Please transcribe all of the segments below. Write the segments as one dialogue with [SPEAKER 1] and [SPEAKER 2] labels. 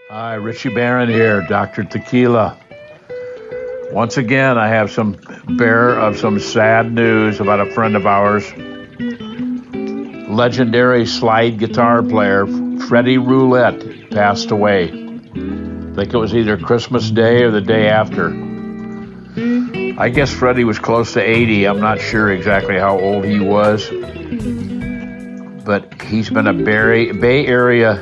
[SPEAKER 1] Hi, Richie Barron here, Dr. Tequila. Once again, I have some sad news about a friend of ours, legendary slide guitar player Freddie Roulette passed away. I think it was either Christmas Day or the day after. I guess Freddie was close to 80. I'm not sure exactly how old he was, but he's been a Bay Area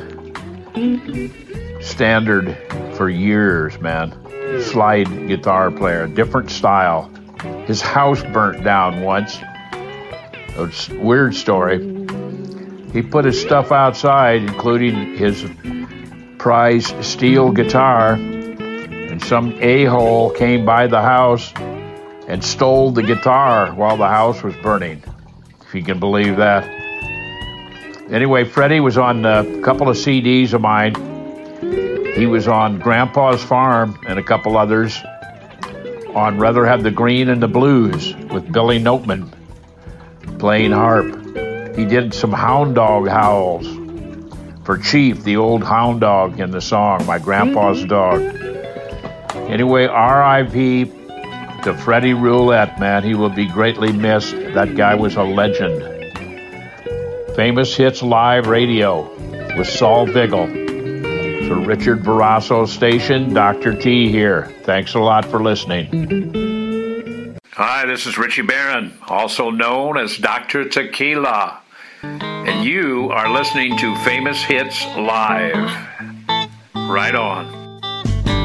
[SPEAKER 1] standard for years, man. Slide guitar player, different style. His house burnt down once. It's a weird story. He put his stuff outside, including his prized steel guitar, and some a-hole came by the house and stole the guitar while the house was burning, if you can believe that. Anyway, Freddie was on a couple of CDs of mine. He was on Grandpa's Farm and a couple others on Rather Have the Green and the Blues with Billy Noteman playing harp. He did some hound dog howls for Chief, the old hound dog in the song, My Grandpa's Dog. Anyway, R.I.P. to Freddie Roulette, man. He will be greatly missed. That guy was a legend. Famous Hits Live Radio with Saul Vigil. For Richard Barrasso Station, Dr. T here. Thanks a lot for listening. Hi, this is Richie Barron, also known as Dr. Tequila. And you are listening to Famous Hits Live. Right on.